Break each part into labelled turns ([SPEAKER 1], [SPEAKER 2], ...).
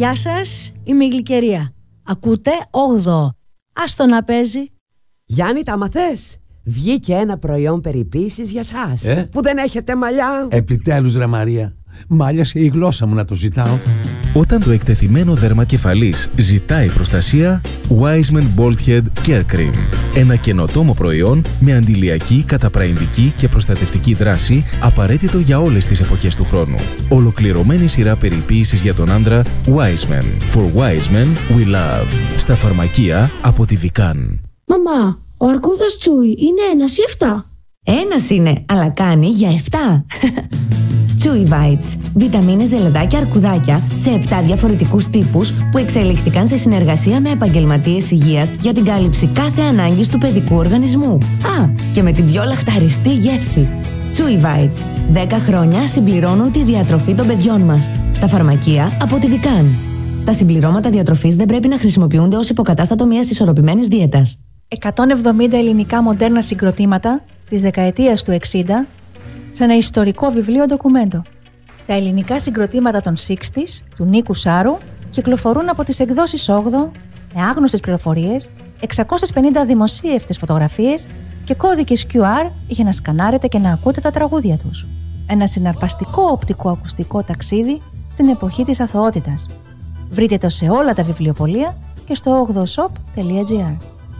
[SPEAKER 1] Γεια σας, είμαι η Γλυκερία. Ακούτε 8ο. Άστο να παίζει.
[SPEAKER 2] Γιάννη, τα μαθες? Βγήκε ένα προϊόν περιποίησης για σας που δεν έχετε μαλλιά.
[SPEAKER 3] Επιτέλους ρε Μαρία, μάλιασε η γλώσσα μου να το ζητάω.
[SPEAKER 4] Όταν το εκτεθειμένο δέρμα κεφαλής ζητάει προστασία, Wiseman Bald Head Care Cream. Ένα καινοτόμο προϊόν με αντιλιακή, καταπραϊντική και προστατευτική δράση, απαραίτητο για όλες τις εποχές του χρόνου. Ολοκληρωμένη σειρά περιποίησης για τον άντρα Wiseman. For Wiseman we love. Στα φαρμακεία από τη Vican.
[SPEAKER 5] Μαμά, ο αρκούδας Τσούι είναι 1 ή 7?
[SPEAKER 6] Ένας είναι, αλλά κάνει για 7. Chewy Bites. Βιταμίνες, ζελεδάκια, αρκουδάκια σε 7 διαφορετικούς τύπους που εξελίχθηκαν σε συνεργασία με επαγγελματίες υγείας για την κάλυψη κάθε ανάγκης του παιδικού οργανισμού. Α, και με την πιο λαχταριστή γεύση. Chewy Bites. 10 χρόνια συμπληρώνουν τη διατροφή των παιδιών μας. Στα φαρμακεία από τη Vican. Τα συμπληρώματα διατροφής δεν πρέπει να χρησιμοποιούνται ως υποκατάστατο μιας ισορροπημένης δίαιτας.
[SPEAKER 7] 170 ελληνικά μοντέρνα συγκροτήματα της δεκαετίας του 60 σε ένα ιστορικό βιβλίο ντοκουμέντο. Τα ελληνικά συγκροτήματα των 60's του Νίκου Σάρου κυκλοφορούν από τις εκδόσεις 8ο με άγνωστες πληροφορίες, 650 δημοσίευτες φωτογραφίες και κώδικες QR για να σκανάρετε και να ακούτε τα τραγούδια τους. Ένα συναρπαστικό οπτικοακουστικό ταξίδι στην εποχή της αθωότητας. Βρείτε το σε όλα τα βιβλιοπωλεία και στο 8oshop.gr.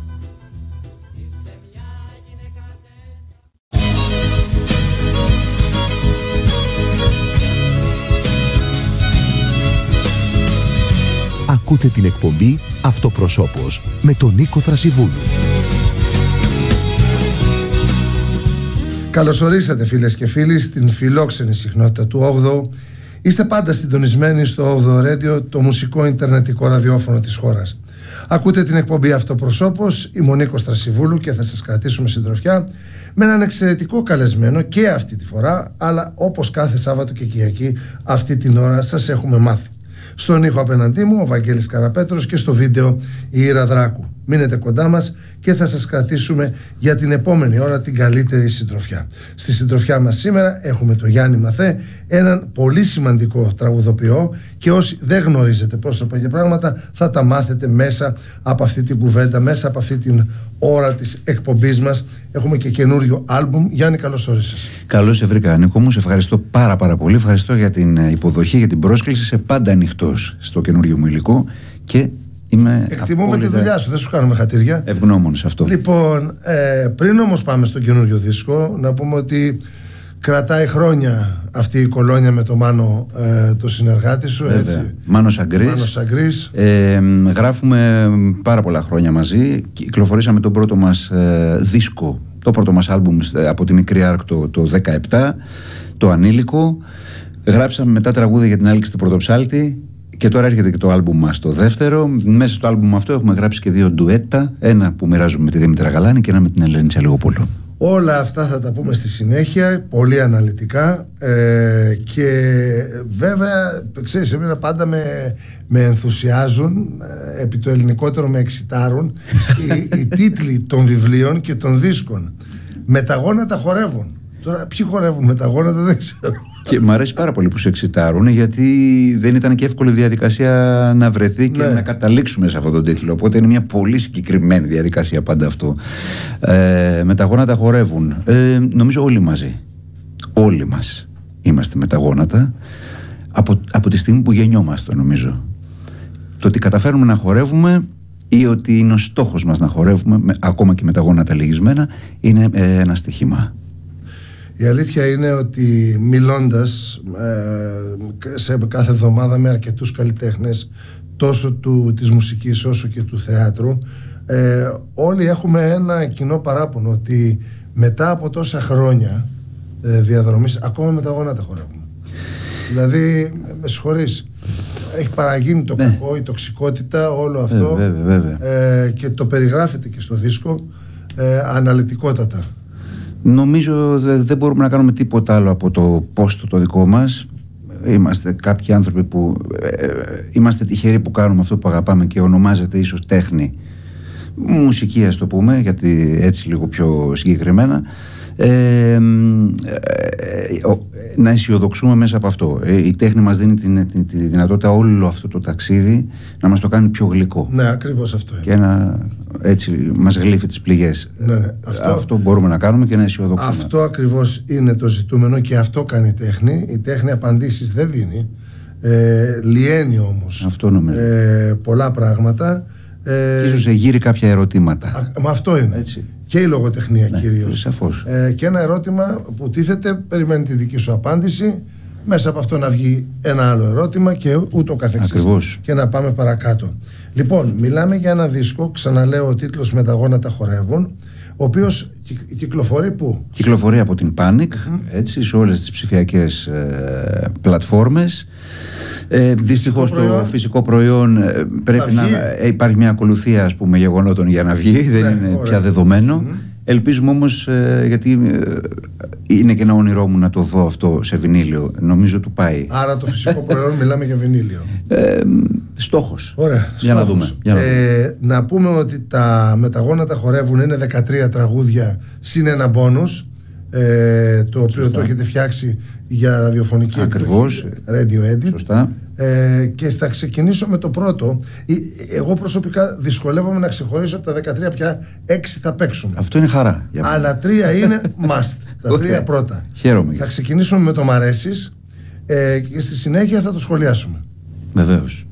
[SPEAKER 8] Ακούτε την εκπομπή Αυτοπροσώπος με τον Νίκο Θρασιβούλου.
[SPEAKER 9] Καλώς ορίσατε φίλες και φίλοι στην φιλόξενη συχνότητα του 8ου. Είστε πάντα συντονισμένοι στο 8ο Radio, το μουσικό ιντερνετικό ραδιόφωνο της χώρας. Ακούτε την εκπομπή Αυτοπροσώπος, είμαι ο Νίκος Θρασιβούλου και θα σας κρατήσουμε συντροφιά με έναν εξαιρετικό καλεσμένο και αυτή τη φορά, αλλά όπως κάθε Σάββατο και Κυριακή αυτή την ώρα σας έχουμε μάθει. Στον ήχο απέναντί μου ο Βαγγέλης Καραπέτρος και στο βίντεο η Ήρα Δράκου. Μείνετε κοντά μας και θα σας κρατήσουμε για την επόμενη ώρα την καλύτερη συντροφιά. Στη συντροφιά μας σήμερα έχουμε τον Γιάννη Μαθέ, έναν πολύ σημαντικό τραγουδοποιό, και όσοι δεν γνωρίζετε πρόσωπα και πράγματα θα τα μάθετε μέσα από αυτή την κουβέντα, μέσα από αυτή την ώρα της εκπομπής μας. Έχουμε και καινούριο άλμπουμ. Γιάννη, καλώς όρισες.
[SPEAKER 10] Καλώς σε βρήκα, Νίκο μου. Σε ευχαριστώ πάρα πολύ. Ευχαριστώ για την υποδοχή, για την πρόσκληση. Είσαι πάντα ανοιχτός στο καινούριο μου υλικό και εκτιμούμε
[SPEAKER 9] τη δουλειά σου, δεν σου κάνουμε χατήρια.
[SPEAKER 10] Ευγνώμων σε αυτό.
[SPEAKER 9] Λοιπόν, πριν όμως πάμε στο καινούριο δίσκο, να πούμε ότι κρατάει χρόνια αυτή η κολόνια με το Μάνο, το συνεργάτη σου. Έτσι.
[SPEAKER 10] Μάνος Αγκρής. Γράφουμε πάρα πολλά χρόνια μαζί. Κυκλοφορήσαμε τον πρώτο μας δίσκο, το πρώτο μας άλμπουμ από τη Μικρή Άρκτο το 2017, το Ανήλικο. Γράψαμε μετά τραγούδια για την Άλκη του Πρωτοψάλτη. Και τώρα έρχεται και το άλμπουμ μας το δεύτερο. Μέσα στο άλμπουμ αυτό έχουμε γράψει και 2 ντουέτα. Ένα που μοιράζουμε με τη Δήμητρα Γαλάνη και ένα με την Ελένη Τσαλιγοπούλου.
[SPEAKER 9] Όλα αυτά θα τα πούμε στη συνέχεια, πολύ αναλυτικά. Και βέβαια, ξέρεις, εμένα πάντα με ενθουσιάζουν, επί το ελληνικότερο με εξητάρουν οι τίτλοι των βιβλίων και των δίσκων. Με τα γόνατα χορεύουν. Τώρα ποιοι χορεύουν με τα γόνατα δεν ξέρω.
[SPEAKER 10] Και μου αρέσει πάρα πολύ που σε εξητάρουν, γιατί δεν ήταν και εύκολη διαδικασία να βρεθεί και να καταλήξουμε σε αυτόν τον τίτλο. Οπότε είναι μια πολύ συγκεκριμένη διαδικασία πάντα αυτό. Με τα γόνατα χορεύουν. Νομίζω όλοι μαζί. Όλοι μας είμαστε με τα γόνατα από τη στιγμή που γεννιόμαστε, νομίζω. Το ότι καταφέρουμε να χορεύουμε ή ότι είναι ο στόχος μας να χορεύουμε ακόμα και με τα γόνατα λυγισμένα είναι ένα στοιχήμα.
[SPEAKER 9] Η αλήθεια είναι ότι μιλώντας σε κάθε εβδομάδα με αρκετούς καλλιτέχνες, τόσο της μουσικής όσο και του θεάτρου, όλοι έχουμε ένα κοινό παράπονο, ότι μετά από τόσα χρόνια διαδρομής ακόμα με τα γόνατα χορεύουμε. Δηλαδή, με συγχωρείς, έχει παραγίνει το κακό, η τοξικότητα, όλο αυτό.
[SPEAKER 10] Βέβαια.
[SPEAKER 9] Και το περιγράφεται και στο δίσκο αναλυτικότατα.
[SPEAKER 10] Νομίζω δεν μπορούμε να κάνουμε τίποτα άλλο από το πόστο το δικό μας. Είμαστε κάποιοι άνθρωποι που είμαστε τυχεροί που κάνουμε αυτό που αγαπάμε και ονομάζεται ίσως τέχνη. Μουσική, ας το πούμε, γιατί έτσι λίγο πιο συγκεκριμένα. Να αισιοδοξούμε μέσα από αυτό. Η τέχνη μας δίνει τη δυνατότητα όλο αυτό το ταξίδι να μας το κάνει πιο γλυκό.
[SPEAKER 9] Ναι, ακριβώς αυτό είναι.
[SPEAKER 10] Και να έτσι μας γλύφει τις πληγές.
[SPEAKER 9] Ναι.
[SPEAKER 10] Αυτό μπορούμε να κάνουμε και να αισιοδοξούμε.
[SPEAKER 9] Αυτό ακριβώς είναι το ζητούμενο και αυτό κάνει η τέχνη. Η τέχνη απαντήσεις δεν δίνει. Λιένει όμως πολλά πράγματα.
[SPEAKER 10] Ίσως εγείρει κάποια ερωτήματα.
[SPEAKER 9] Μα αυτό είναι.
[SPEAKER 10] Έτσι.
[SPEAKER 9] Και η λογοτεχνία κυρίως.
[SPEAKER 10] Σαφώς.
[SPEAKER 9] Και ένα ερώτημα που τίθεται, περιμένει τη δική σου απάντηση, μέσα από αυτό να βγει ένα άλλο ερώτημα και ούτω καθεξής.
[SPEAKER 10] Ακριβώς.
[SPEAKER 9] Και να πάμε παρακάτω. Λοιπόν, μιλάμε για ένα δίσκο, ξαναλέω, ο τίτλος «Με τα γόνατα χορεύουν», ο οποίος κυκλοφορεί πού?
[SPEAKER 10] Κυκλοφορεί από την Panic, έτσι, σε όλες τις ψηφιακές πλατφόρμες. Δυστυχώς το φυσικό προϊόν πρέπει να υπάρχει μια ακολουθία, ας πούμε, γεγονότων για να βγει, δεν είναι πια δεδομένο. Ελπίζουμε όμως, γιατί είναι και ένα όνειρό μου να το δω αυτό σε βινίλιο, νομίζω του πάει.
[SPEAKER 9] Άρα το φυσικό προϊόν μιλάμε για βινίλιο.
[SPEAKER 10] Στόχος.
[SPEAKER 9] Ωραία,
[SPEAKER 10] για να δούμε.
[SPEAKER 9] Να πούμε ότι «Με τα γόνατα χορεύουν» είναι 13 τραγούδια συν ένα μπόνους, το οποίο το έχετε φτιάξει για ραδιοφωνική
[SPEAKER 10] Ακριβώς.
[SPEAKER 9] εκδοχή, Radio Edit.
[SPEAKER 10] Σωστά.
[SPEAKER 9] Και θα ξεκινήσω με το πρώτο. Εγώ προσωπικά δυσκολεύομαι να ξεχωρίσω τα 13 πια 6 θα παίξουμε.
[SPEAKER 10] Αυτό είναι χαρά.
[SPEAKER 9] Αλλά 3 είναι must. Τα 3 πρώτα.
[SPEAKER 10] Χαίρομαι.
[SPEAKER 9] Θα ξεκινήσουμε με το «Μ' αρέσεις» και στη συνέχεια θα το σχολιάσουμε.
[SPEAKER 10] Βεβαίως.